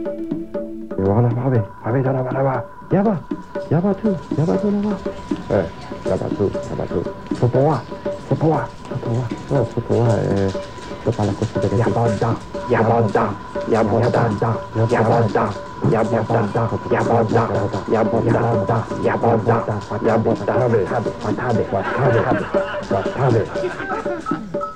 Johanna Fabi, Fabi da ba. Yaba tu na ba. Yaba tu. Sopoa. Kepala ku sudah Yaboda. Watabe.